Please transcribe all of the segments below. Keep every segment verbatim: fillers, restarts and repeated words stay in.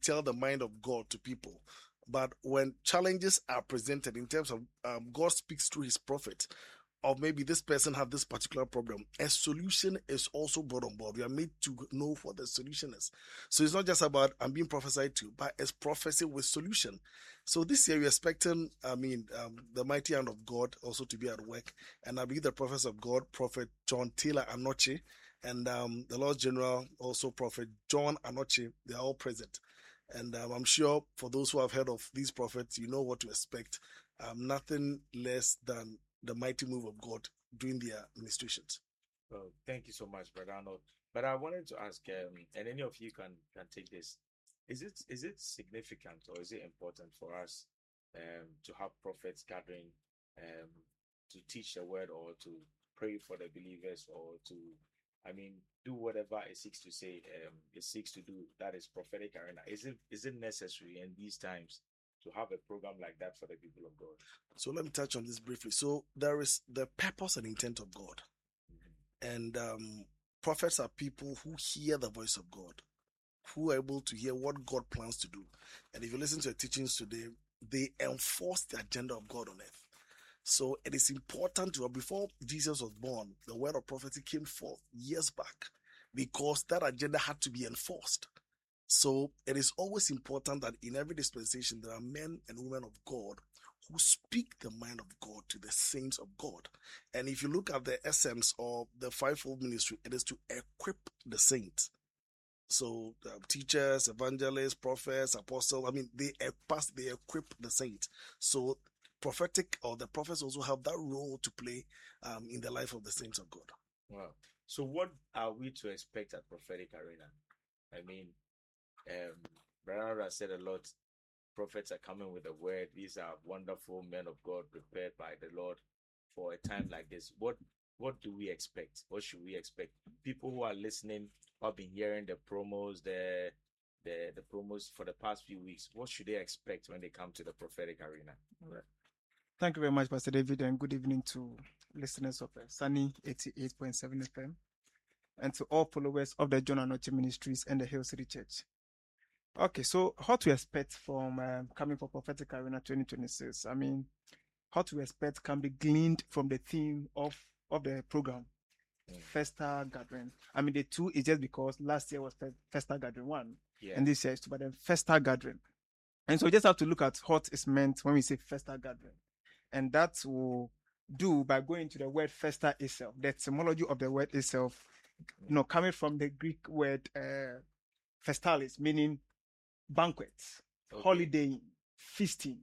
tell the mind of God to people. But when challenges are presented in terms of um, God speaks through his prophet, or maybe this person have this particular problem, a solution is also brought on board. We are made to know what the solution is. So it's not just about I'm being prophesied to, but it's prophecy with solution. So this year we're expecting, I mean, um, the mighty hand of God also to be at work. And I believe the prophets of God, Prophet John Taylor Anoche, and um, the Lord General, also Prophet John Anoche, they are all present. And um, I'm sure for those who have heard of these prophets, you know what to expect. Um, nothing less than the mighty move of God during their ministrations. Well, thank you so much, Brother Arnold. But I wanted to ask, um, and any of you can can take this. Is it is it significant or is it important for us um, to have prophets gathering um, to teach the word or to pray for the believers or to, I mean, do whatever it seeks to say, um, it seeks to do, that is prophetic arena? Is it is it necessary in these times to have a program like that for the people of God? So let me touch on this briefly. So there is the purpose and intent of God. Mm-hmm. And um, prophets are people who hear the voice of God, who are able to hear what God plans to do. And if you listen to the teachings today, they enforce the agenda of God on earth. So it is important to, before Jesus was born, the word of prophecy came forth years back because that agenda had to be enforced. So it is always important that in every dispensation, there are men and women of God who speak the mind of God to the saints of God. And if you look at the essence of the fivefold ministry, it is to equip the saints. So uh, teachers, evangelists, prophets, apostles, I mean, they, they equip the saints. So prophetic or the prophets also have that role to play um, in the life of the saints of God. Wow. So what are we to expect at Prophetic Arena? I mean, um, Brother said a lot. Prophets are coming with a word. These are wonderful men of God prepared by the Lord for a time like this. What what do we expect? What should we expect? People who are listening, who have been hearing the promos, the the the promos for the past few weeks, what should they expect when they come to the Prophetic Arena? All right. Thank you very much, Pastor David, and good evening to listeners of Sunny eighty-eight point seven F M and to all followers of the John Anoche Ministries and the Hill City Church. Okay, so what to expect from um, coming for Prophetic Arena twenty twenty-six? I mean, what to expect can be gleaned from the theme of, of the program, mm. Festa Gathering. I mean, the two is just because last year was Festa Gathering one, yeah. and this year is two, but then Festa Gathering. And so we just have to look at what is meant when we say Festa Gathering. And that will do by going to the word Festa itself, the etymology of the word itself, mm. you know, coming from the Greek word uh, festalis, meaning banquets, okay. holidaying, feasting.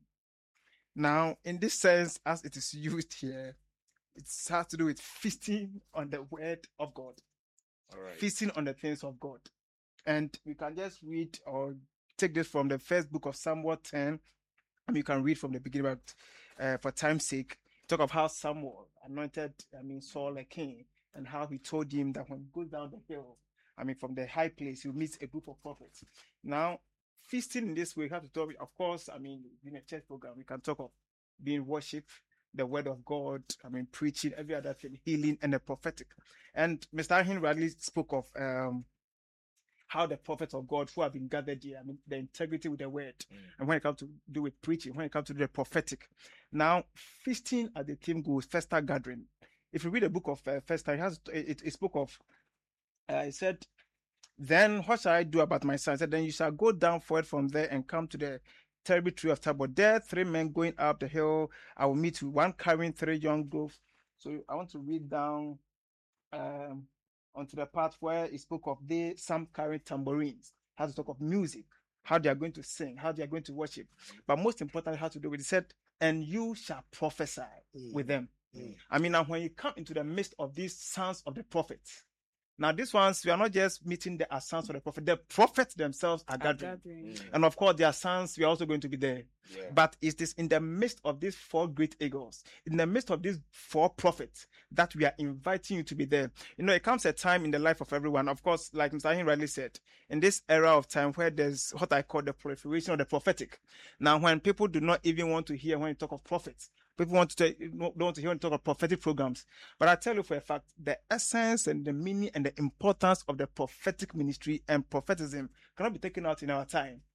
Now, in this sense, as it is used here, it has to do with feasting on the word of God. All right. Feasting on the things of God. And we can just read or take this from the first book of Samuel ten, and you can read from the beginning, but uh, for time's sake, talk of how Samuel anointed, I mean, Saul a king, and how he told him that when he goes down the hill, I mean, from the high place, he meets a group of prophets. Now, feasting in this way, we have to talk, of course, I mean, in a church program, we can talk of being worship, the word of God, I mean, preaching, every other thing, healing, and the prophetic. And Mister Ahin Radley spoke of um, how the prophets of God who have been gathered here, I mean, the integrity with the word, mm. and when it comes to do with preaching, when it comes to do the prophetic. Now, feasting at the theme goes Festa Gathering. If you read the book of uh, Festa, it has it, it spoke of, uh, it said, then what shall I do about my son? I said, then you shall go down forward from there and come to the terrible tree of Tabor. There, three men going up the hill. I will meet you, one carrying three young doves. So I want to read down um, onto the part where it spoke of they, some carrying tambourines. How to talk of music, how they are going to sing, how they are going to worship. But most importantly, how to do it. It said, and you shall prophesy mm. with them. Mm. I mean, now when you come into the midst of these sons of the prophets, now, these ones, we are not just meeting the sons of the prophet. The prophets themselves are gathering. gathering. Mm. And of course, their sons, we are also going to be there. Yeah. But it is in the midst of these four great eagles, in the midst of these four prophets, that we are inviting you to be there. You know, it comes a time in the life of everyone. Of course, like Mister Ahin rightly said, in this era of time where there's what I call the proliferation of the prophetic. Now, when people do not even want to hear when you talk of prophets, people want to tell, don't want to hear when you talk of prophetic programs. But I tell you for a fact, the essence and the meaning and the importance of the prophetic ministry and prophetism cannot be taken out in our time.